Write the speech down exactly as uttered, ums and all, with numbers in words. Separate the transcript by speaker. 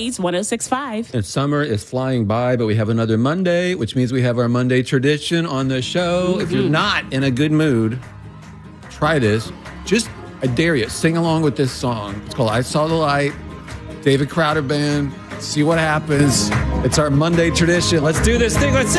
Speaker 1: Blaze one oh six point five.
Speaker 2: And summer is flying by, but we have another Monday, which means we have our Monday tradition on the show. Mm-hmm. If you're not in a good mood, try this. Just, I dare you, sing along with this song. It's called I Saw the Light, David Crowder Band. See what happens. It's our Monday tradition. Let's do this thing. Let's sing.